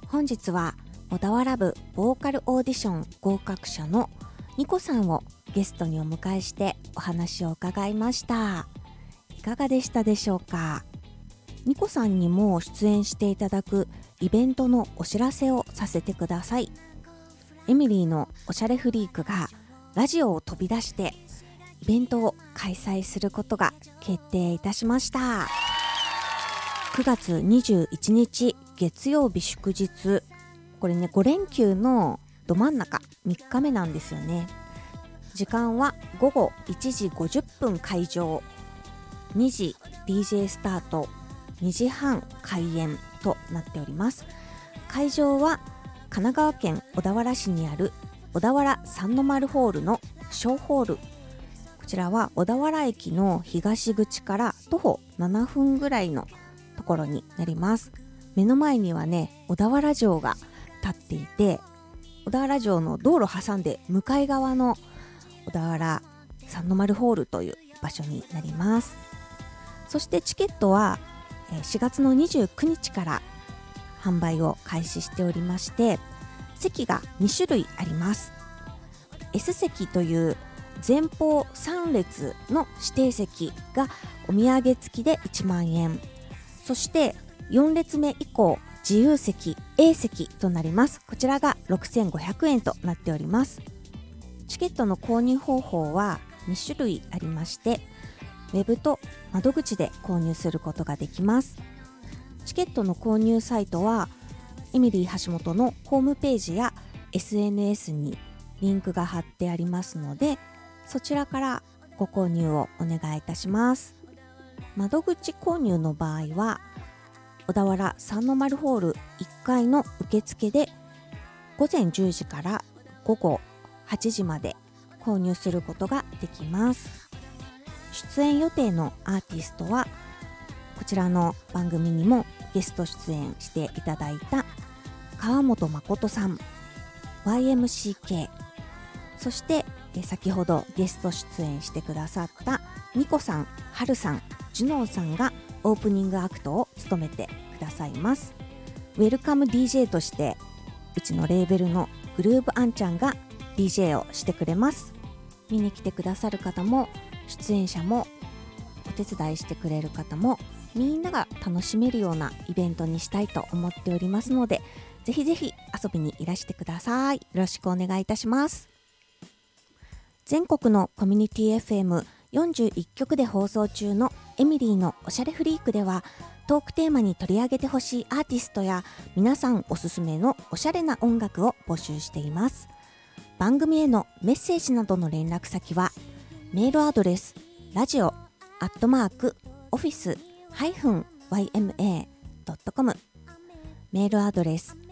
本日は小田原部ボーカルオーディション合格者のニコさんをゲストにお迎えしてお話を伺いました。いかがでしたでしょうか。ニコさんにも出演していただくイベントのお知らせをさせてください。エミリーのおしゃれフリークがラジオを飛び出してイベントを開催することが決定いたしました。9月21日月曜日祝日、これね5連休のど真ん中3日目なんですよね。時間は午後1時50分開場、2時 DJ スタート、2時半開演となっております。会場は神奈川県小田原市にある小田原三の丸ホールの小ホール。こちらは小田原駅の東口から徒歩7分ぐらいのところになります。目の前にはね小田原城が立っていて、小田原城の道路を挟んで向かい側の小田原三の丸ホールという場所になります。そしてチケットは4月の29日から販売を開始しておりまして、席が2種類あります。 S 席という前方3列の指定席がお土産付きで1万円、そして4列目以降自由席 A 席となります。こちらが6500円となっております。チケットの購入方法は2種類ありまして、ウェブと窓口で購入することができます。チケットの購入サイトはエミリー橋本のホームページや SNS にリンクが貼ってありますので、そちらからご購入をお願いいたします。窓口購入の場合は小田原三の丸ホール1階の受付で午前10時から午後8時まで購入することができます。出演予定のアーティストはこちらの番組にもゲスト出演していただいた川本誠さん、 YMCK、 そして先ほどゲスト出演してくださったニコさん、ハルさん、ジュノンさんがオープニングアクトを務めてくださいます。ウェルカム DJ としてうちのレーベルのグルーブアンちゃんが DJ をしてくれます。見に来てくださる方も出演者もお手伝いしてくれる方もみんなが楽しめるようなイベントにしたいと思っておりますので、ぜひぜひ遊びにいらしてください。よろしくお願いいたします。全国のコミュニティ FM41 局で放送中のエミリーのおしゃれフリークでは、トークテーマに取り上げてほしいアーティストや皆さんおすすめのおしゃれな音楽を募集しています。番組へのメッセージなどの連絡先はメールアドレスradio@office-yma.com、 メールアドレス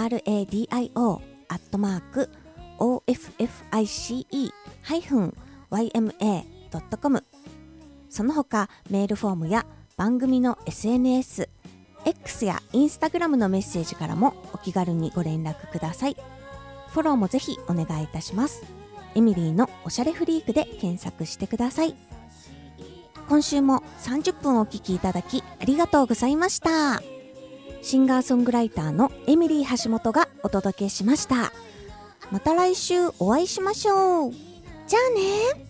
radio@office-yma.com、 その他メールフォームや番組の SNS、 X や Instagram のメッセージからもお気軽にご連絡ください。フォローもぜひお願いいたします。エミリーのおしゃれフリークで検索してください。今週も30分お聞きいただきありがとうございました。シンガーソングライターのエミリー橋本がお届けしました。また来週お会いしましょう。じゃあね。